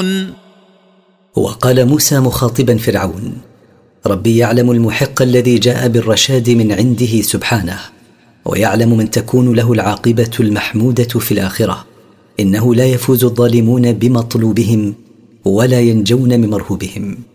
فرعون. وقال موسى مخاطبا فرعون: ربي يعلم المحق الذي جاء بالرشاد من عنده سبحانه، ويعلم من تكون له العاقبة المحمودة في الآخرة. إنه لا يفوز الظالمون بمطلوبهم ولا ينجون من مرهوبهم.